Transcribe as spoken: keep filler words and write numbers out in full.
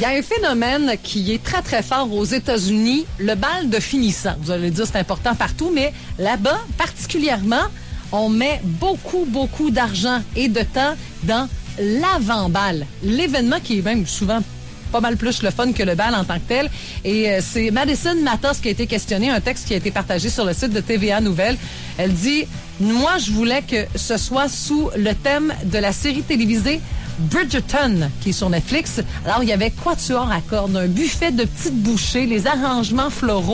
y a un phénomène qui est très, très fort aux États-Unis, le bal de finissant. Vous allez dire c'est important partout, mais là-bas, particulièrement, on met beaucoup, beaucoup d'argent et de temps dans l'avant-bal. L'événement qui est même souvent pas mal plus le fun que le bal en tant que tel. Et euh, c'est Madison Matos qui a été questionné, un texte qui a été partagé sur le site de T V A Nouvelles. Elle dit « Moi, je voulais que ce soit sous le thème de la série télévisée Bridgerton, qui est sur Netflix. Alors, il y avait quatuor à cordes, un buffet de petites bouchées, les arrangements floraux.